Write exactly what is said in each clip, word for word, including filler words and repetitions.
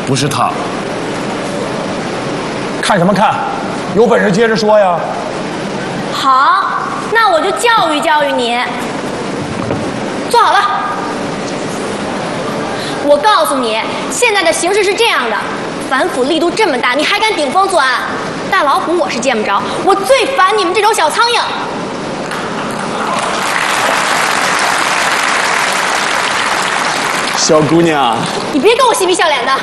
不是他。看什么看？有本事接着说呀！ 好，那我就教育教育你。坐好了。我告诉你，现在的形势是这样的，反腐力度这么大，你还敢顶风作案？大老虎我是见不着，我最烦你们这种小苍蝇。 小姑娘， 你别跟我嬉皮笑脸的。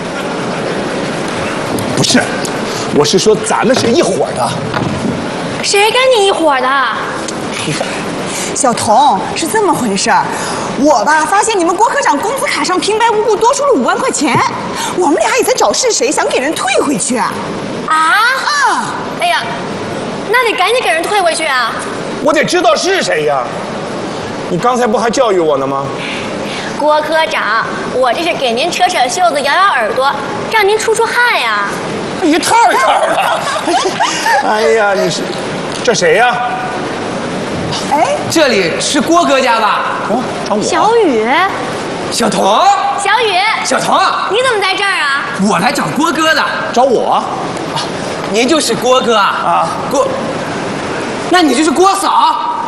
不是，我是说咱们是一伙的。 谁跟你一伙的？ 小童，是这么回事儿。我吧，发现你们郭科长工资卡上平白无故多出了五万块钱，我们俩也在找是谁，想给人退回去啊。 啊啊！哎呀，那得赶紧给人退回去啊！ 我得知道是谁呀。你刚才不还教育我呢吗？ 郭科长，我这是给您扯扯袖子、咬咬耳朵，让您出出汗呀。 一套一套的。哎呀，你是这谁呀？ 哎， 这里是郭哥家吧？ 哦，找我。 小雨， 小童， 小雨， 小童， 你怎么在这儿啊？ 我来找郭哥的。 找我？ 啊，您就是郭哥啊？ 啊， 郭，那你就是郭嫂。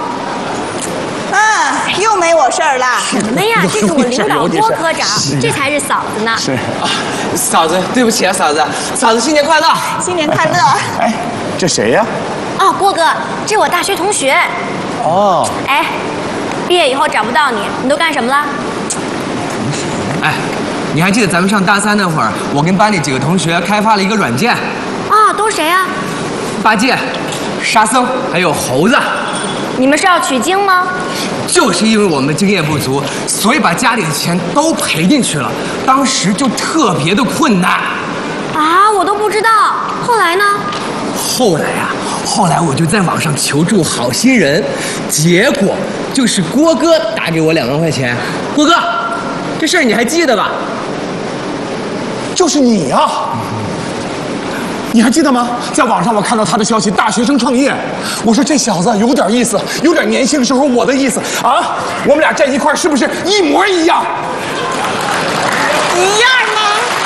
啊，又没我事儿了。 什么呀？这是我领导郭科长，这才是嫂子呢。 是啊，嫂子，对不起啊，嫂子，嫂子新年快乐， 新年快乐。 哎，这谁呀？ 哦，郭哥，这我大学同学。 哦。 哎，毕业以后找不到你，你都干什么了？ 哎，你还记得咱们上大三那会儿，我跟班里几个同学开发了一个软件？ 啊，都是谁啊？ 八戒、沙僧还有猴子。 你们是要取经吗？ 就是因为我们的经验不足，所以把家里的钱都赔进去了。当时就特别的困难。 啊，我都不知道。后来呢？ 后来啊，后来我就在网上求助好心人，结果就是郭哥打给我两万块钱。郭哥，这事儿你还记得吧？ 就是你呀、啊！你还记得吗？在网上我看到他的消息，大学生创业。我说这小子有点意思，有点年轻时候我的意思啊！我们俩站一块儿是不是一模一样？ 一样吗？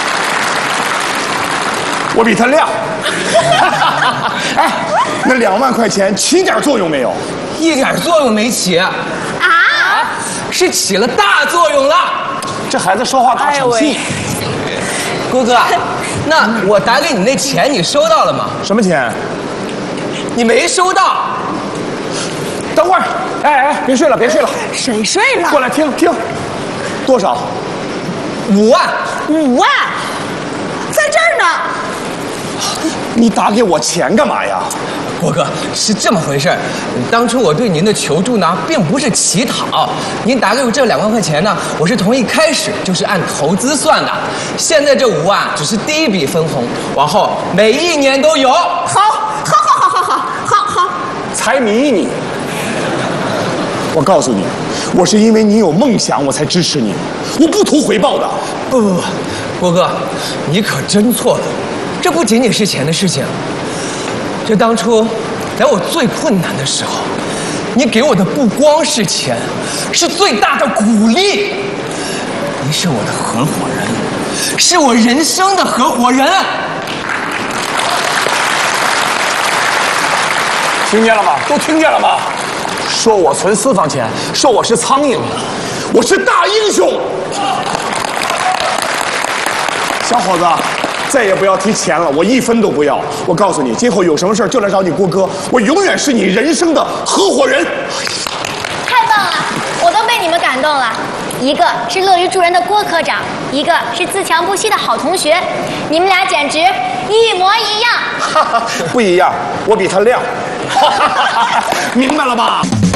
我比他亮。哎，那两万块钱起点作用没有？ 一点作用没起啊！是起了大作用了。 这孩子说话大场戏。 郭哥，那我打给你那钱你收到了吗？ 什么钱？ 你没收到。 等会儿，哎哎，别睡了，别睡了。 谁睡了？ 过来听听。多少？ 五万。 五万，在这儿呢。 你打给我钱干嘛呀？ 郭哥，是这么回事儿。当初我对您的求助呢，并不是乞讨。您打给我这两万块钱呢，我是从一开始就是按投资算的。现在这五万只是第一笔分红，往后每一年都有。 好，好，好，好，好，好，好，好。 财迷你！我告诉你，我是因为你有梦想，我才支持你，我不图回报的。 不不不，郭哥，你可真错了。这不仅仅是钱的事情。这当初，在我最困难的时候，你给我的不光是钱，是最大的鼓励。您是我的合伙人，是我人生的合伙人。 听见了吗？都听见了吗？说我存私房钱，说我是苍蝇，我是大英雄。小伙子。再也不要提钱了，我一分都不要。我告诉你，今后有什么事就来找你郭哥，我永远是你人生的合伙人。 太棒了，我都被你们感动了。一个是乐于助人的郭科长，一个是自强不息的好同学，你们俩简直一模一样。 不一样，我比他亮。明白了吧？